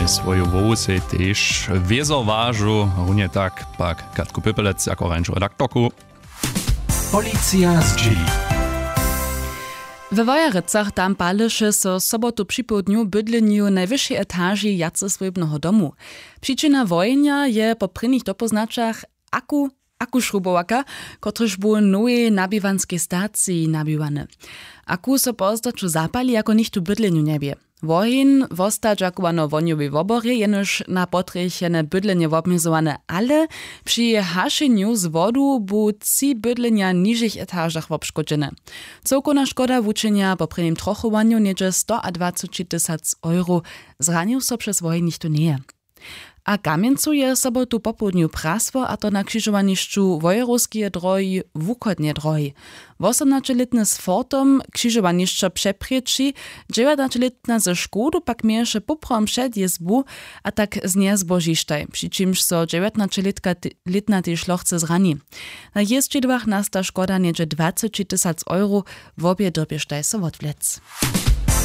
maj svoju vovuse tež vezo vážu, runie tak pak Katku Pipelec jako rańczu redaktorku. Policja z Dżili. We Wojerycach tam paleše so sobotu przy południu bydleniu najwyższej etaży jacysłybnego domu. Przyczyna wojnia je po prynnych dopoznaczach aku šrubowaka, kotryż był nowej nabiwanskiej stacji nabiwany. Aku so pozdaczu zapali, jako nichtu bydleniu niebie. Wohin wostać akowano woniowej wobory, jenoż na potrychene bydlenie wobmizowane, ale przy haszeniu z wodu bu 3 bydlenia niższych etażach wobszkodzene. Całkowna szkoda wuczenia po prynnym trochowaniu niedzie 120 000 euro, zranił so przez wojen nichtu nie. A Kamieńcu je sobotu po południu praswo, a to na krzyżowaniszczu wojerowskie drogi, wukodnie drogi. 18-letny z Fortom krzyżowaniszczo przeprieczy, 19-letna ze Szkodu pak miesze poprom przed jezbu, a tak z nie zbožištaj, przy czymż so 19-letna tej szlochce zrani. Na jeździedłach nasta szkoda niedzie 20 000 euro, w obie dobieżtaj so odwlec.